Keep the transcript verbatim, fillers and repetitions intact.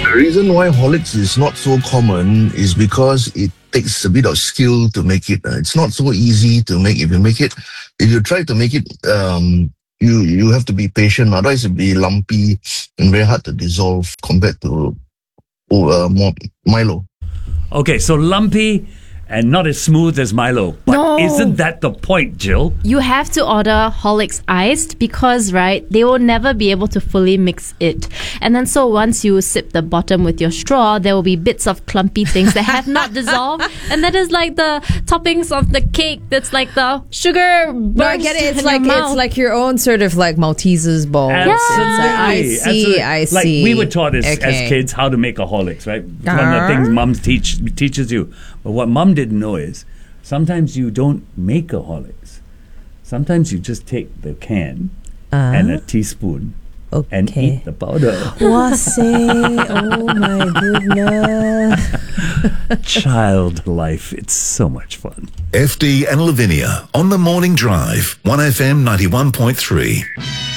The reason why Horlicks is not so common is because it takes a bit of skill to make it. Uh, it's not so easy to make. If you make it, if you try to make it, um, you you have to be patient. Otherwise, it'll be lumpy and very hard to dissolve compared to oh, uh, more Milo. Okay, so lumpy and not as smooth as Milo. But No. isn't that the point, Jill? You have to order Horlicks iced because, right, they will never be able to fully mix it. And then so once you sip the bottom with your straw, there will be bits of clumpy things that have not dissolved. And that is like the toppings of the cake. That's like the sugar burst. No, I get it. It's in like your it's mouth. like your own sort of like Maltesers ball. Absolutely. I see. Absolutely. I see. Like we were taught as, Okay. as kids how to make a Horlicks, right? It's one of Uh-huh. the things mums teach teaches you. But what mum didn't know is sometimes you don't make a Horlicks. Sometimes you just take the can and a teaspoon and Okay. eat the powder. Wase, oh my goodness. Child life, it's so much fun. F D and Lavinia on the Morning Drive, one F M ninety-one point three.